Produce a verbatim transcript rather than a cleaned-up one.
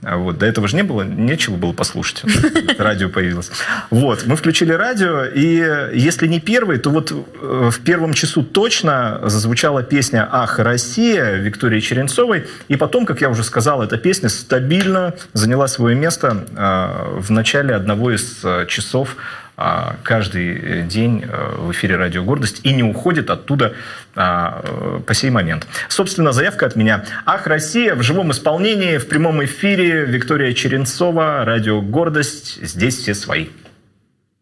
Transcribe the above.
Вот. До этого же не было, нечего было послушать. Радио появилось. Вот. Мы включили радио, и если не первый, то вот в первом часу точно зазвучала песня «Ах, Россия» Виктории Черенцовой. И потом, как я уже сказал, эта песня стабильно заняла свое место в начале одного из часов каждый день в эфире «Радио Гордость» и не уходит оттуда по сей момент. Собственно, заявка от меня. «Ах, Россия» в живом исполнении, в прямом эфире. Виктория Черенцова, «Радио Гордость». Здесь все свои.